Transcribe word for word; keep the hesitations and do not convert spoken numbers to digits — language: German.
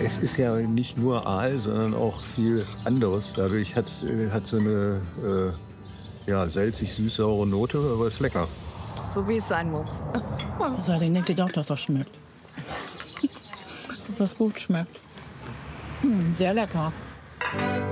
es ist ja nicht nur Aal, sondern auch viel anderes. Dadurch hat es hat so eine äh, ja, salzig-süß-saure Note, aber ist lecker. So wie es sein muss. Also, ich denke doch, dass das schmeckt. Dass das gut schmeckt. Hm, sehr lecker.